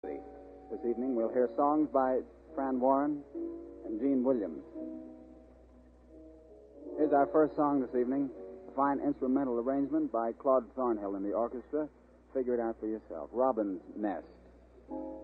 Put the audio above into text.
This evening we'll hear songs by Fran Warren and Gene Williams. Here's our first song this evening, a fine instrumental arrangement by Claude Thornhill and the orchestra. Figure it out for yourself. Robin's Nest.